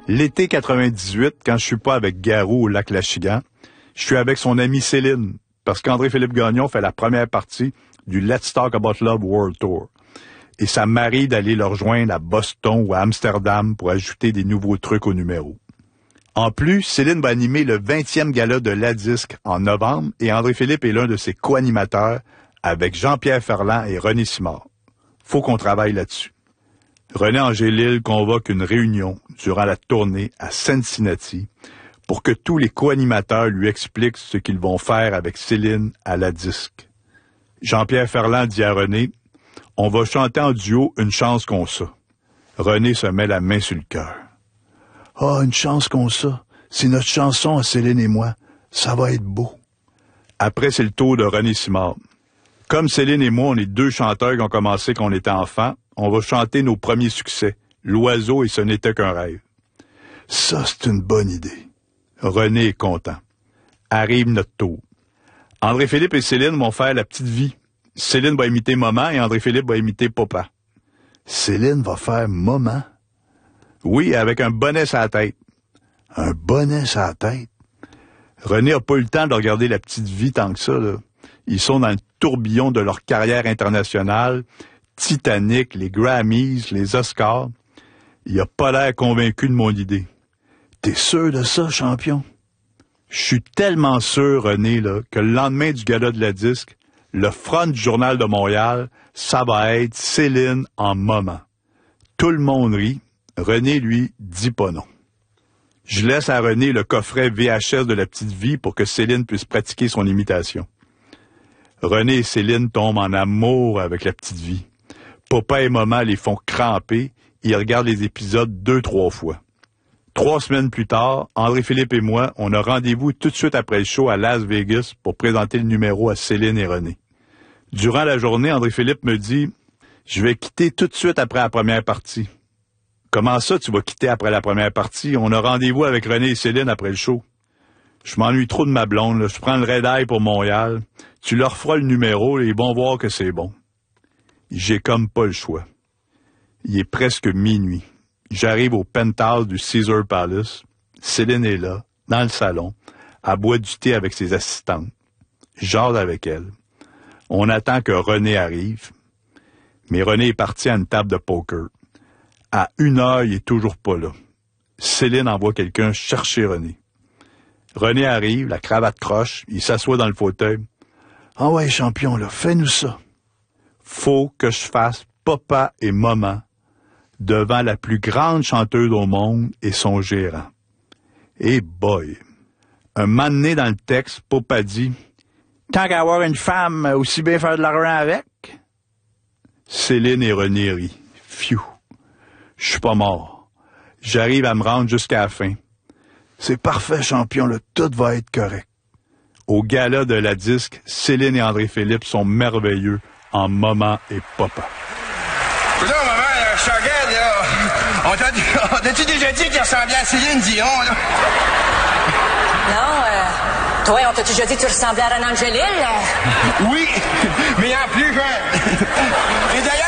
L'été 98, quand je suis pas avec Garou au lac Lachigan, je suis avec son amie Céline, parce qu'André-Philippe Gagnon fait la première partie du Let's Talk About Love World Tour. Et ça m'arrive d'aller le rejoindre à Boston ou à Amsterdam pour ajouter des nouveaux trucs au numéro. En plus, Céline va animer le 20e gala de La Disque en novembre et André-Philippe est l'un de ses co-animateurs avec Jean-Pierre Ferland et René Simard. Faut qu'on travaille là-dessus. René Angélil convoque une réunion durant la tournée à Cincinnati pour que tous les co-animateurs lui expliquent ce qu'ils vont faire avec Céline à La Disque. Jean-Pierre Ferland dit à René, « On va chanter en duo Une chance qu'on ça. » René se met la main sur le cœur. « Ah, Une chance qu'on ça. C'est notre chanson à Céline et moi. Ça va être beau. » Après, c'est le tour de René Simard. Comme Céline et moi, on est deux chanteurs qui ont commencé quand on était enfants, on va chanter nos premiers succès, L'Oiseau et Ce n'était qu'un rêve. Ça, c'est une bonne idée. René est content. Arrive notre tour. André-Philippe et Céline vont faire La Petite Vie. Céline va imiter Maman et André-Philippe va imiter Papa. Céline va faire Maman? Oui, avec un bonnet sur la tête. Un bonnet sur la tête? René n'a pas eu le temps de regarder La Petite Vie tant que ça, là. Ils sont dans le tourbillon de leur carrière internationale, Titanic, les Grammys, les Oscars. Il a pas l'air convaincu de mon idée. T'es sûr de ça, champion? Je suis tellement sûr, René, là, que le lendemain du gala de La Disque, le front du Journal de Montréal, ça va être Céline en Maman. Tout le monde rit. René, lui, dit pas non. Je laisse à René le coffret VHS de La Petite Vie pour que Céline puisse pratiquer son imitation. René et Céline tombent en amour avec La Petite Vie. Papa et Maman les font cramper. Ils regardent les épisodes 2-3 fois. 3 semaines plus tard, André-Philippe et moi, on a rendez-vous tout de suite après le show à Las Vegas pour présenter le numéro à Céline et René. Durant la journée, André-Philippe me dit « Je vais quitter tout de suite après la première partie. » « Comment ça, tu vas quitter après la première partie? On a rendez-vous avec René et Céline après le show. » Je m'ennuie trop de ma blonde, là. Je prends le red-eye pour Montréal. Tu leur feras le numéro et ils vont voir que c'est bon. J'ai comme pas le choix. Il est presque minuit. J'arrive au penthouse du Caesar Palace. Céline est là, dans le salon, à boire du thé avec ses assistantes. Je jase avec elle. On attend que René arrive. Mais René est parti à une table de poker. À 1h, il est toujours pas là. Céline envoie quelqu'un chercher René. René arrive, la cravate croche, il s'assoit dans le fauteuil. « Ah ouais, champion, là, fais-nous ça. » Faut que je fasse Papa et Maman devant la plus grande chanteuse au monde et son gérant. Et boy! Un moment donné dans le texte, Papa dit « Tant qu'à avoir une femme, aussi bien faire de l'argent avec. » Céline et René rient. Pfiou! Je suis pas mort. J'arrive à me rendre jusqu'à la fin. C'est parfait, champion, là, tout va être correct. Au gala de La Disque, Céline et André-Philippe sont merveilleux en Maman et Papa. Écoute, maman, je te regarde, là. On t'a-tu déjà dit qu'il ressemblait à Céline Dion, là? Non, toi, on t'a déjà dit que tu ressemblais à René Angélil? Oui, mais en plus jeune. Et d'ailleurs,